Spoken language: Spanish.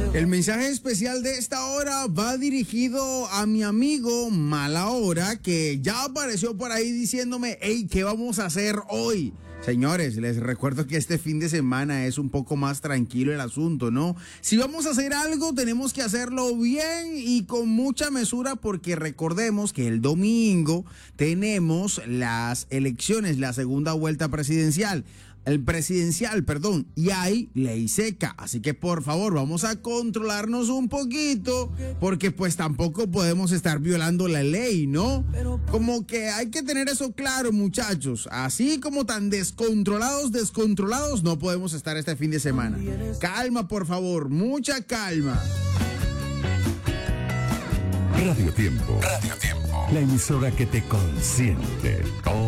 El mensaje especial de esta hora va dirigido a mi amigo Mala Hora, que ya apareció por ahí diciéndome, hey, ¿qué vamos a hacer hoy? Señores, les recuerdo que este fin de semana es un poco más tranquilo el asunto, ¿no? Si vamos a hacer algo, tenemos que hacerlo bien y con mucha mesura, porque recordemos que el domingo tenemos las elecciones, la segunda vuelta presidencial. Y hay ley seca, así que por favor vamos a controlarnos un poquito, porque pues tampoco podemos estar violando la ley, ¿no? Como que hay que tener eso claro, muchachos, así como tan descontrolados no podemos estar este fin de semana. Calma, por favor, mucha calma. Radio Tiempo, la emisora que te consiente.